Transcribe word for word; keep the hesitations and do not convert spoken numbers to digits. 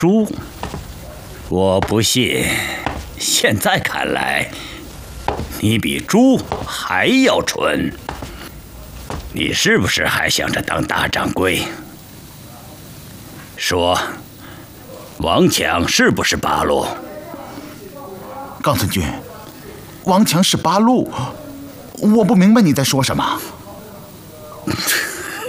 猪？我不信，现在看来，你比猪还要蠢。你是不是还想着当大掌柜？说，王强是不是八路？ 冈村君，王强是八路，我不明白你在说什么。